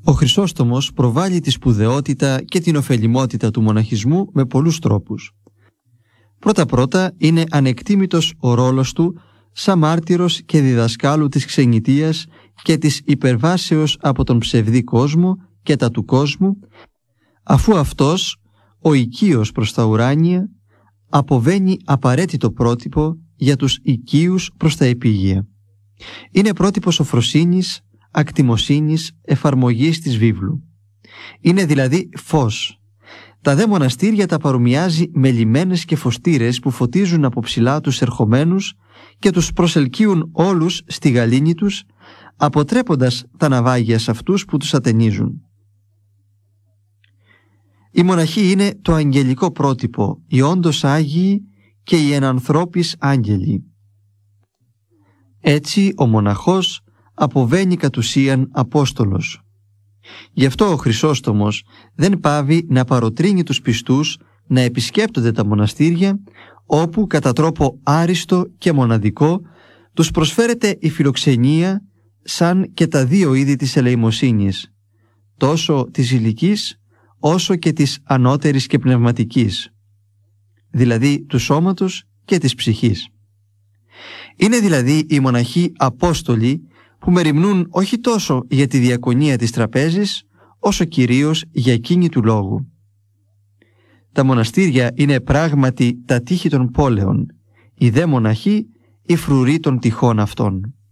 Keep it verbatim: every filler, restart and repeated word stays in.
Ο Χρυσόστομος προβάλλει τη σπουδαιότητα και την ωφελιμότητα του μοναχισμού με πολλούς τρόπους. Πρώτα-πρώτα είναι ανεκτήμητος ο ρόλος του σαν μάρτυρος και διδασκάλου της ξενιτείας και της υπερβάσεως από τον ψευδή κόσμο και τα του κόσμου, αφού αυτός, ο οικείος προς τα ουράνια, αποβαίνει απαραίτητο πρότυπο για τους οικείους προς τα επίγεια. Είναι πρότυπο σοφροσύνης, ακτιμοσύνης, εφαρμογής της βίβλου. Είναι δηλαδή φως. Τα δε μοναστήρια τα παρομοιάζει με λιμένες και φωστήρες που φωτίζουν από ψηλά τους ερχομένους και τους προσελκύουν όλους στη γαλήνη τους, αποτρέποντας τα ναυάγια σε αυτούς που τους ατενίζουν. Οι μοναχοί είναι το αγγελικό πρότυπο, οι όντως Άγιοι και οι ενανθρώπεις άγγελοι. Έτσι ο μοναχός αποβαίνει κατ' ουσίαν Απόστολος. Γι' αυτό ο Χρυσόστομος δεν πάβει να παροτρύνει τους πιστούς να επισκέπτονται τα μοναστήρια, όπου κατά τρόπο άριστο και μοναδικό τους προσφέρεται η φιλοξενία σαν και τα δύο είδη της ελεημοσύνης, τόσο της υλικής όσο και της ανώτερης και πνευματικής, δηλαδή του σώματος και της ψυχής. Είναι δηλαδή οι μοναχοί Απόστολοι που μεριμνούν όχι τόσο για τη διακονία της τραπέζης, όσο κυρίως για εκείνη του λόγου. Τα μοναστήρια είναι πράγματι τα τείχη των πόλεων, οι δε μοναχοί οι φρουροί των τυχών αυτών.